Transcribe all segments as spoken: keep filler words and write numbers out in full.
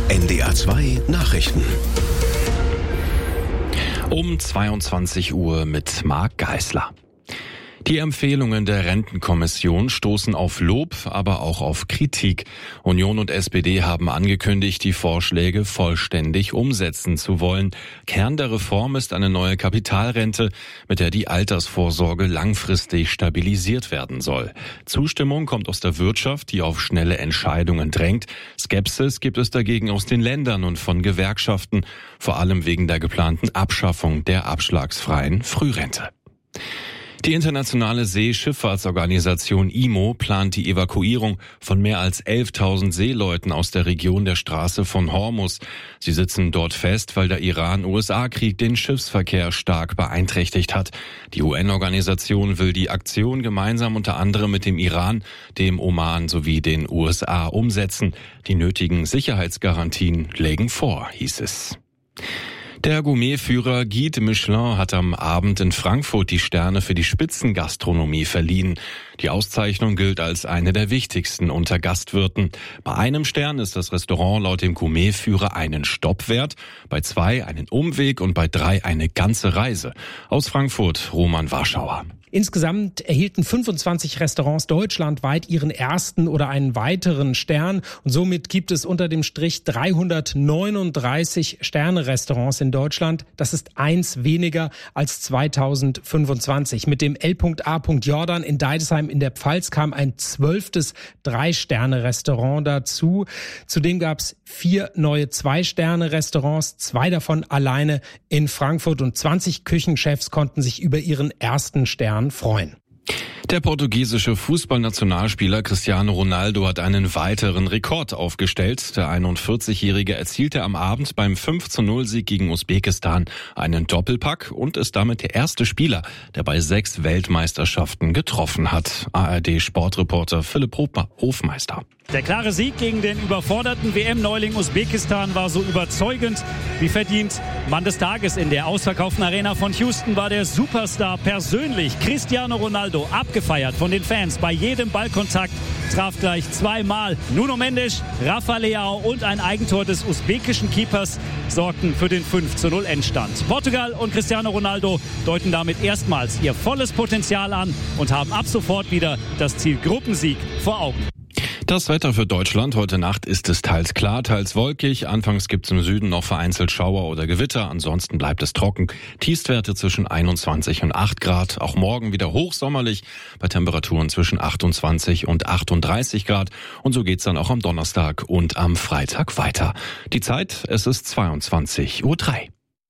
N D R zwei Nachrichten. Um zweiundzwanzig Uhr mit Marc Geisler. Die Empfehlungen der Rentenkommission stoßen auf Lob, aber auch auf Kritik. Union und S P D haben angekündigt, die Vorschläge vollständig umsetzen zu wollen. Kern der Reform ist eine neue Kapitalrente, mit der die Altersvorsorge langfristig stabilisiert werden soll. Zustimmung kommt aus der Wirtschaft, die auf schnelle Entscheidungen drängt. Skepsis gibt es dagegen aus den Ländern und von Gewerkschaften, vor allem wegen der geplanten Abschaffung der abschlagsfreien Frührente. Die internationale Seeschifffahrtsorganisation I M O plant die Evakuierung von mehr als elftausend Seeleuten aus der Region der Straße von Hormuz. Sie sitzen dort fest, weil der Iran-U S A-Krieg den Schiffsverkehr stark beeinträchtigt hat. Die U N-Organisation will die Aktion gemeinsam unter anderem mit dem Iran, dem Oman sowie den U S A umsetzen. Die nötigen Sicherheitsgarantien lägen vor, hieß es. Der Gourmetführer Guide de Michelin hat am Abend in Frankfurt die Sterne für die Spitzengastronomie verliehen. Die Auszeichnung gilt als eine der wichtigsten unter Gastwirten. Bei einem Stern ist das Restaurant laut dem Gourmetführer einen Stopp wert, bei zwei einen Umweg und bei drei eine ganze Reise. Aus Frankfurt, Roman Warschauer. Insgesamt erhielten fünfundzwanzig Restaurants deutschlandweit ihren ersten oder einen weiteren Stern. Und somit gibt es unter dem Strich dreihundertneununddreißig Sterne-Restaurants in Deutschland. Das ist eins weniger als zweitausendfünfundzwanzig. Mit dem L A. Jordan in Deidesheim in der Pfalz kam ein zwölftes Drei-Sterne-Restaurant dazu. Zudem gab es vier neue Zwei-Sterne-Restaurants, zwei davon alleine in Frankfurt. Und zwanzig Küchenchefs konnten sich über ihren ersten Stern freuen. Der portugiesische Fußballnationalspieler Cristiano Ronaldo hat einen weiteren Rekord aufgestellt. Der einundvierzigjährige erzielte am Abend beim fünf zu null Sieg gegen Usbekistan einen Doppelpack und ist damit der erste Spieler, der bei sechs Weltmeisterschaften getroffen hat. A R D-Sportreporter Philipp Hofmeister. Der klare Sieg gegen den überforderten W M-Neuling Usbekistan war so überzeugend wie verdient. Mann des Tages in der ausverkauften Arena von Houston war der Superstar persönlich. Cristiano Ronaldo, abgefeiert von den Fans bei jedem Ballkontakt, traf gleich zweimal. Nuno Mendes, Rafa Leao und ein Eigentor des usbekischen Keepers sorgten für den fünf zu null Endstand. Portugal und Cristiano Ronaldo deuten damit erstmals ihr volles Potenzial an und haben ab sofort wieder das Ziel Gruppensieg vor Augen. Das Wetter für Deutschland. Heute Nacht ist es teils klar, teils wolkig. Anfangs gibt es im Süden noch vereinzelt Schauer oder Gewitter. Ansonsten bleibt es trocken. Tiefstwerte zwischen einundzwanzig und acht Grad. Auch morgen wieder hochsommerlich bei Temperaturen zwischen achtundzwanzig und achtunddreißig Grad. Und so geht's dann auch am Donnerstag und am Freitag weiter. Die Zeit, es ist zweiundzwanzig Uhr drei.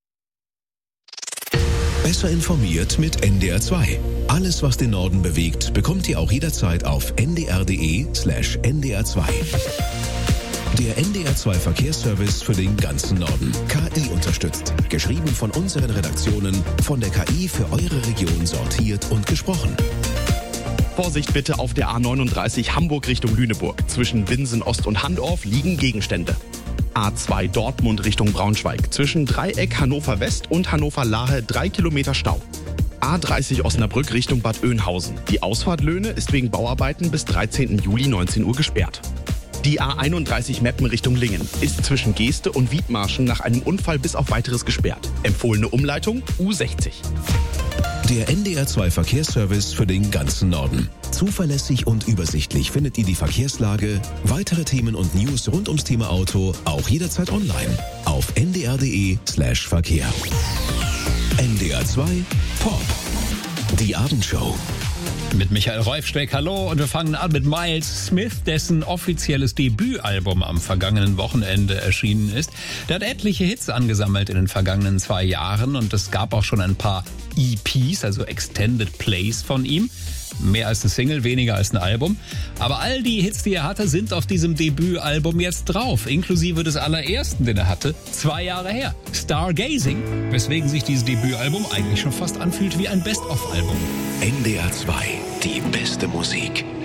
Besser informiert mit N D R zwei. Alles, was den Norden bewegt, bekommt ihr auch jederzeit auf n d r punkt d e slash n d r zwei. Der N D R zwei Verkehrsservice für den ganzen Norden. K I unterstützt. Geschrieben von unseren Redaktionen, von der K I für eure Region sortiert und gesprochen. Vorsicht bitte auf der A neununddreißig Hamburg Richtung Lüneburg. Zwischen Winsen Ost und Handorf liegen Gegenstände. A zwei Dortmund Richtung Braunschweig. Zwischen Dreieck Hannover West und Hannover Lahe drei Kilometer Stau. A dreißig Osnabrück Richtung Bad Oeynhausen. Die Ausfahrt Löhne ist wegen Bauarbeiten bis dreizehnten Juli neunzehn Uhr gesperrt. Die A einunddreißig Meppen Richtung Lingen ist zwischen Geeste und Wiedmarschen nach einem Unfall bis auf weiteres gesperrt. Empfohlene Umleitung U sechzig. Der N D R zwei Verkehrsservice für den ganzen Norden. Zuverlässig und übersichtlich findet ihr die Verkehrslage, weitere Themen und News rund ums Thema Auto auch jederzeit online auf n d r punkt d e slash verkehr. N D R zwei Pop. Die Abendshow. Mit Michael Reufsteck, hallo, und wir fangen an mit Miles Smith, dessen offizielles Debütalbum am vergangenen Wochenende erschienen ist. Der hat etliche Hits angesammelt in den vergangenen zwei Jahren und es gab auch schon ein paar E Ps, also Extended Plays von ihm. Mehr als ein Single, weniger als ein Album. Aber all die Hits, die er hatte, sind auf diesem Debütalbum jetzt drauf, inklusive des allerersten, den er hatte, zwei Jahre her. Stargazing, weswegen sich dieses Debütalbum eigentlich schon fast anfühlt wie ein Best-of-Album. N D R zwei, die beste Musik.